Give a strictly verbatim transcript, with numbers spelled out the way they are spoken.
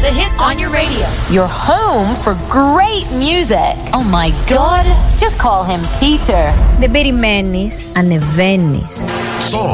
the hits on your radio. Your home for great music. Oh my God. Just call him Peter. Δεν περιμένεις, ανεβαίνεις.